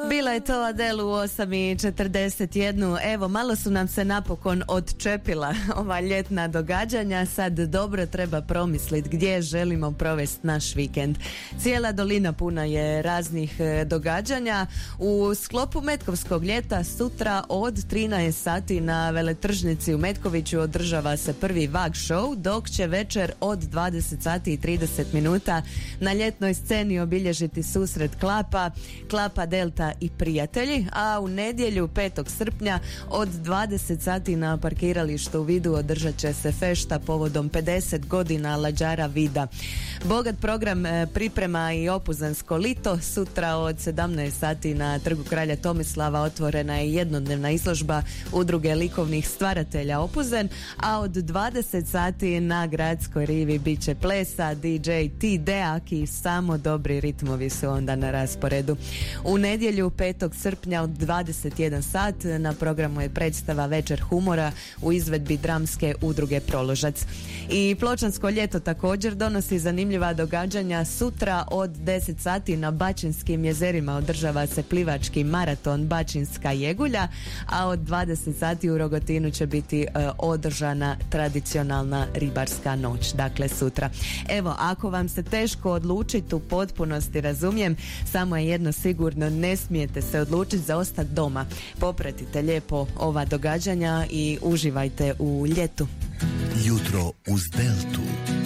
Bila je to Adele u 8:41. Evo, malo su nam se napokon odčepila ova ljetna događanja. Sad dobro treba promisliti gdje želimo provesti naš vikend. Cijela dolina puna je raznih događanja. U sklopu Metkovskog ljeta sutra od 13 sati na veletržnici u Metkoviću održava se prvi Vag show, dok će večer od 20 sati i 30 minuta na ljetnoj sceni obilježiti susret Klapa, Delta i prijatelji, a u nedjelju 5. srpnja od 20 sati na parkiralištu u Vidu održat će se fešta povodom 50 godina lađara Vida. Bogat program priprema i Opuzansko lito. Sutra od 17 sati na Trgu kralja Tomislava otvorena je jednodnevna izložba Udruge likovnih stvaratelja Opuzen, a od 20 sati na Gradskoj rivi bit će plesa, DJ T-Deak i samo dobri ritmovi su onda na rasporedu. U nedjelju 5. srpnja od 21 sat na programu je predstava Večer humora u izvedbi dramske udruge Proložac. I Pločansko ljeto također donosi zanimljiva događanja. Sutra od 10 sati na Bačinskim jezerima održava se plivački maraton Bačinska jegulja, a od 20 sati u Rogotinu će biti održana tradicionalna ribarska noć, dakle sutra. Evo, ako vam se teško odlučiti, u potpunosti razumijem, samo je jedno sigurno, ne smijete se odlučiti za ostati doma. Popratite lijepo ova događanja i uživajte u ljetu. Jutro uz Deltu.